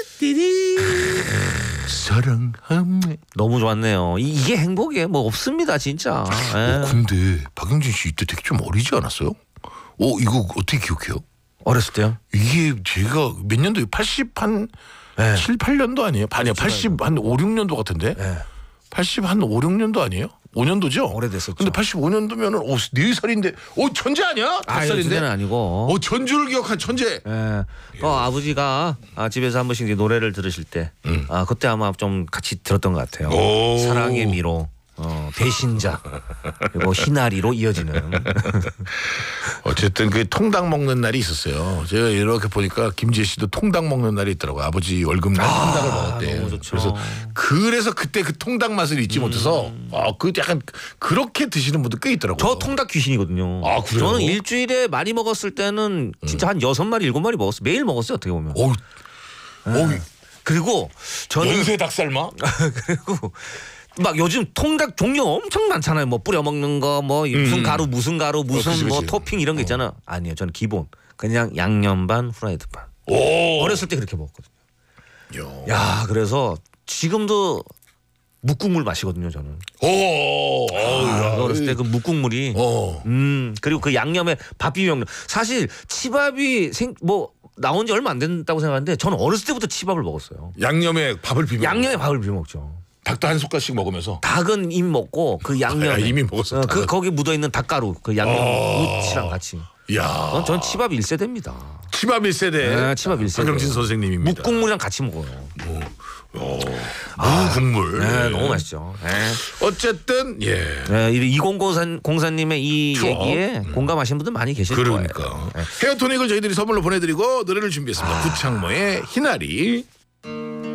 띠리 사랑함. 너무 좋았네요. 이게 행복이에요. 뭐 없습니다 진짜. 예. 근데 박영진 씨 이때 되게 좀 어리지 않았어요? 이거 어떻게 기억해요? 어렸을 때요? 이게 제가 몇 년도에 80한 네. 7, 8년도 아니에요? 아니요 80한 5, 6년도 같은데? 네. 80한 5, 6년도 아니에요? 5년도죠? 오래됐었죠. 근데 85년도면은 4살인데 천재 아니야? 5살인데? 천재는 아니고. 전주를 기억한 천재. 예. 아버지가 집에서 한 번씩 이제 노래를 들으실 때 그때 아마 좀 같이 들었던 것 같아요. 오. 사랑의 미로, 배신자, 그리고 희나리로 이어지는. 어쨌든 그 통닭 먹는 날이 있었어요. 제가 이렇게 보니까 김지혜 씨도 통닭 먹는 날이 있더라고요. 아버지 월급날 통닭을 먹었대요. 너무 좋죠. 그래서 그때 그 통닭 맛을 잊지 못해서 그 약간 그렇게 드시는 분들 꽤 있더라고요. 저 통닭 귀신이거든요. 아, 그래요? 저는 일주일에 많이 먹었을 때는 진짜 한 6마리, 7마리 먹었어요. 매일 먹었어요 어떻게 보면. 그리고 저는 연쇄 닭살마? 그리고 막 요즘 통닭 종류 엄청 많잖아요. 뭐 뿌려 먹는 거, 뭐 무슨 가루, 무슨 가루, 무슨 그치, 뭐 그치. 토핑 이런 게 있잖아. 아니요, 저는 기본 그냥 양념 반, 후라이드 반. 어렸을 때 그렇게 먹었거든요. 야, 그래서 지금도 묵국물 마시거든요, 저는. 어렸을 때 그 묵국물이. 그리고 그 양념에 밥 비벼 먹는. 사실 치밥이 나온 지 얼마 안 된다고 생각하는데 저는 어렸을 때부터 치밥을 먹었어요. 양념에 밥을 비벼. 양념에 밥을 비벼 먹죠. 닭도 한 숟갈씩 먹으면서. 닭은 이미 먹고 그 양념 이미 먹었어. 그 거기 묻어 있는 닭가루 그 양념 무치랑 같이. 야, 전 치밥 1세대입니다. 치밥 1세대. 네, 치밥 1세대. 박영진 선생님입니다. 묵국물이랑 같이 먹어요. 묵국물. 네, 너무 맛있죠. 네. 어쨌든 네, 2004님의 이 추억. 얘기에 공감하시는 분들 많이 계실 거예요. 그러니까 헤어토닉을 저희들이 선물로 보내드리고 노래를 준비했습니다. 구창모의 희나리.